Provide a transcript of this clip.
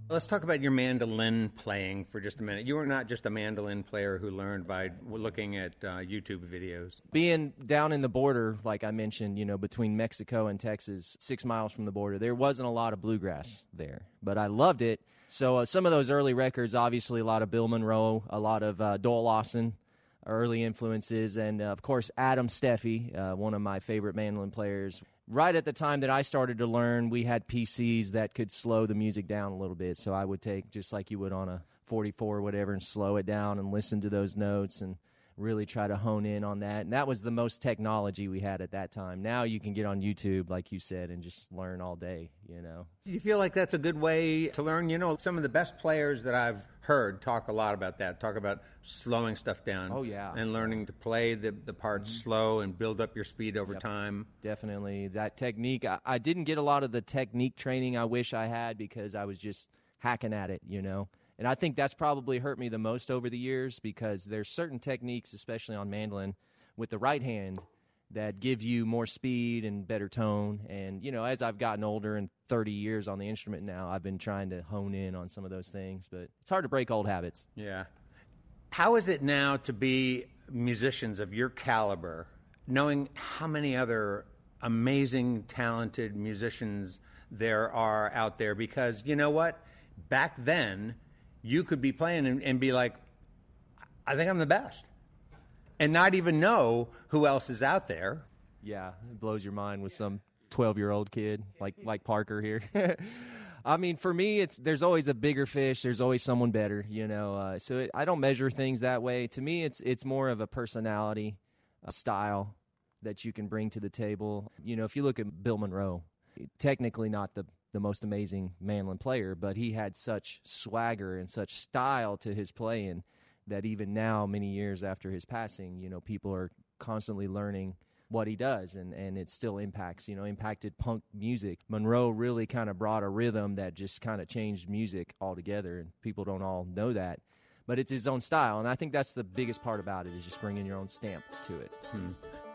Let's talk about your mandolin playing for just a minute. You were not just a mandolin player who learned by looking at YouTube videos. Being down in the border, like I mentioned, between Mexico and Texas, 6 miles from the border, there wasn't a lot of bluegrass there, but I loved it. So some of those early records, obviously a lot of Bill Monroe, a lot of Doyle Lawson, early influences, and of course Adam Steffi, one of my favorite mandolin players. Right at the time that I started to learn, we had PCs that could slow the music down a little bit. So I would take, just like you would on a 44 or whatever, and slow it down and listen to those notes and really try to hone in on that. And that was the most technology we had at that time. Now you can get on YouTube, like you said, and just learn all day, Do you feel like that's a good way to learn? Some of the best players that I've heard talk a lot about that, talk about slowing stuff down. Oh, yeah. And learning to play the parts slow and build up your speed over time. Definitely. That technique, I didn't get a lot of the technique training I wish I had because I was just hacking at it, And I think that's probably hurt me the most over the years because there's certain techniques, especially on mandolin, with the right hand that give you more speed and better tone. And, as I've gotten older and 30 years on the instrument now, I've been trying to hone in on some of those things. But it's hard to break old habits. Yeah. How is it now to be musicians of your caliber, knowing how many other amazing, talented musicians there are out there? Because you know what? Back then, you could be playing and be like, I think I'm the best, and not even know who else is out there. Yeah, it blows your mind with some 12-year-old kid like Parker here. I mean, for me, there's always a bigger fish. There's always someone better, So I don't measure things that way. To me, it's more of a personality, a style that you can bring to the table. If you look at Bill Monroe, technically not the most amazing mandolin player, but he had such swagger and such style to his playing that even now, many years after his passing, people are constantly learning what he does, and it still impacted punk music. Monroe really kind of brought a rhythm that just kind of changed music altogether, and people don't all know that. But it's his own style, and I think that's the biggest part about it is just bringing your own stamp to it.